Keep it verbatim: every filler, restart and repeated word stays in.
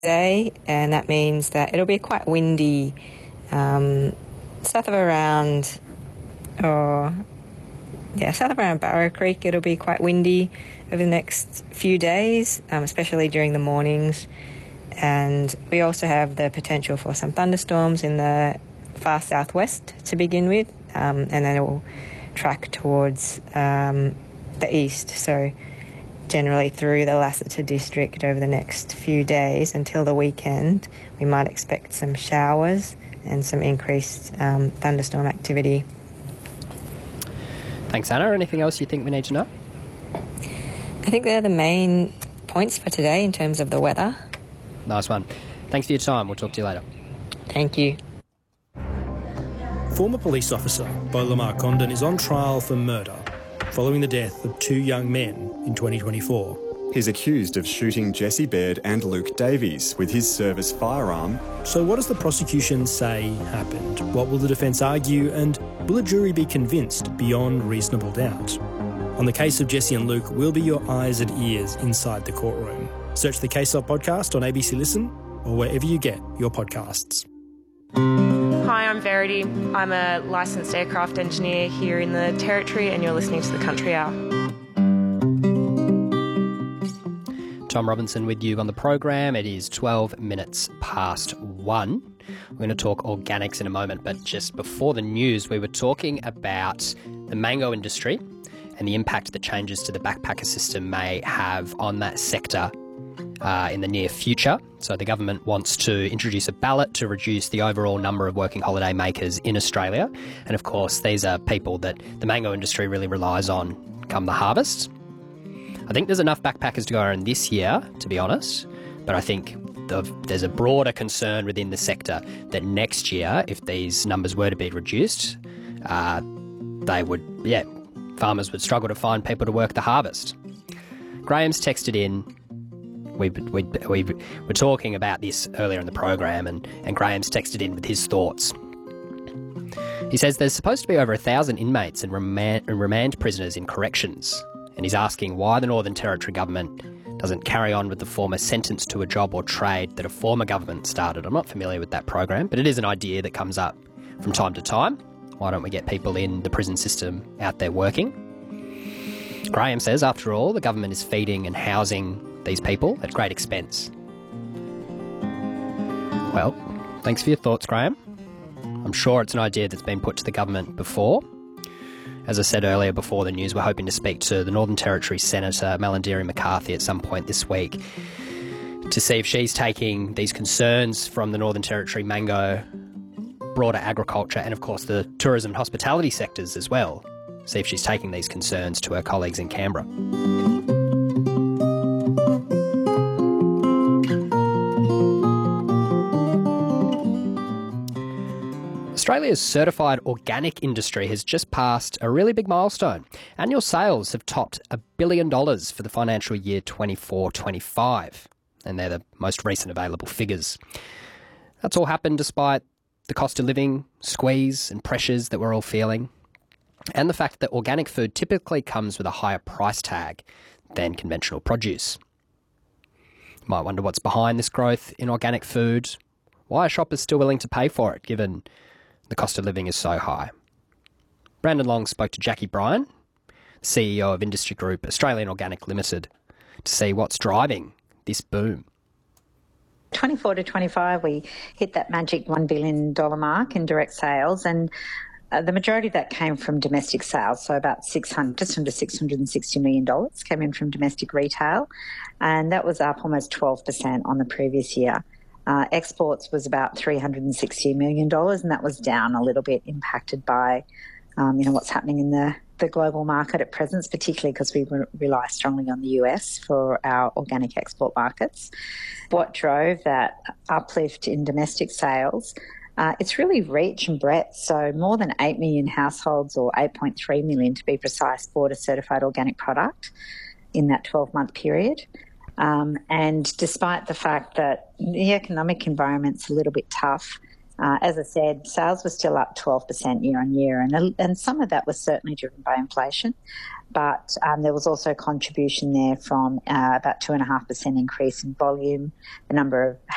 day, and that means that it'll be quite windy um, south of around, or yeah, south of around Barrow Creek. It'll be quite windy over the next few days, um, especially during the mornings. And we also have the potential for some thunderstorms in the far southwest to begin with, um, and then it will track towards um, the east. So generally through the Lassiter district over the next few days until the weekend, we might expect some showers and some increased um, thunderstorm activity. Thanks, Anna. Anything else you think we need to know? I think they're the main points for today in terms of the weather. Nice one. Thanks for your time. We'll talk to you later. Thank you. Former police officer Beau Lamar Condon is on trial for murder following the death of two young men in twenty twenty-four. He's accused of shooting Jesse Baird and Luke Davies with his service firearm. So what does the prosecution say happened? What will the defence argue, and will a jury be convinced beyond reasonable doubt? On the case of Jesse and Luke, we'll be your eyes and ears inside the courtroom. Search the Case Of podcast on A B C Listen or wherever you get your podcasts. Hi, I'm Verity. I'm a licensed aircraft engineer here in the Territory, and you're listening to the Country Hour. Tom Robinson with you on the program. It is twelve minutes past one. We're going to talk organics in a moment, but just before the news, we were talking about the mango industry and the impact that changes to the backpacker system may have on that sector uh, in the near future. So the government wants to introduce a ballot to reduce the overall number of working holiday makers in Australia. And of course, these are people that the mango industry really relies on come the harvest. I think there's enough backpackers to go around this year, to be honest, but I think the, there's a broader concern within the sector that next year, if these numbers were to be reduced, uh, they would, yeah, farmers would struggle to find people to work the harvest. Graham's texted in. We, we, we were talking about this earlier in the program, and, and Graham's texted in with his thoughts. He says there's supposed to be over a thousand inmates and remand, and remand prisoners in corrections, and he's asking why the Northern Territory government doesn't carry on with the former sentence to a job or trade that a former government started. I'm not familiar with that program, but it is an idea that comes up from time to time. Why don't we get people in the prison system out there working? Graham says, after all, the government is feeding and housing these people at great expense. Well, thanks for your thoughts, Graham. I'm sure it's an idea that's been put to the government before. As I said earlier before the news, we're hoping to speak to the Northern Territory Senator Malarndirri McCarthy at some point this week to see if she's taking these concerns from the Northern Territory mango, broader agriculture, and of course the tourism and hospitality sectors as well. See if she's taking these concerns to her colleagues in Canberra. Australia's certified organic industry has just passed a really big milestone. Annual sales have topped a billion dollars for the financial year twenty-four twenty-five, and they're the most recent available figures. That's all happened despite the cost of living squeeze and pressures that we're all feeling, and the fact that organic food typically comes with a higher price tag than conventional produce. You might wonder what's behind this growth in organic food. Why are shoppers still willing to pay for it, given the cost of living is so high? Brandon Long spoke to Jackie Bryan, C E O of industry group Australian Organic Limited, to see what's driving this boom. twenty-four to twenty-five, we hit that magic one billion dollars mark in direct sales, and uh, the majority of that came from domestic sales. So about six hundred, just under six hundred sixty million dollars came in from domestic retail, and that was up almost twelve percent on the previous year. Uh, exports was about three hundred sixty million dollars, and that was down a little bit, impacted by um, you know, what's happening in the, the global market at present, particularly because we re- rely strongly on the U S for our organic export markets. What drove that uplift in domestic sales? Uh, it's really reach and breadth. So more than eight million households, or eight point three million to be precise, bought a certified organic product in that twelve-month period. Um, and despite the fact that the economic environment's a little bit tough, uh, as I said, sales were still up twelve percent year on year, and, and some of that was certainly driven by inflation, but um, there was also contribution there from uh, about two point five percent increase in volume, the number of